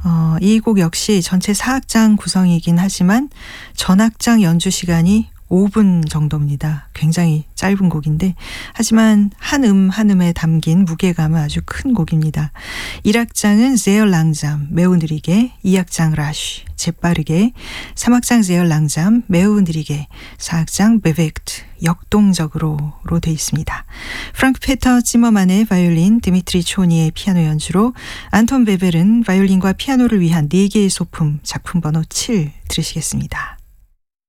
이 곡 역시 전체 4악장 구성이긴 하지만 전악장 연주 시간이 5분 정도입니다. 굉장히 짧은 곡인데 하지만 한 음에 담긴 무게감은 아주 큰 곡입니다. 1악장은 제어 랑잠 매우 느리게, 2악장 라쉬 재빠르게, 3악장 제어 랑잠 매우 느리게, 4악장 베벡트 역동적으로로 되어 있습니다. 프랑크 페터 찌머만의 바이올린, 드미트리 초니의 피아노 연주로 안톤 베벨은 바이올린과 피아노를 위한 4개의 소품 작품 번호 7 들으시겠습니다.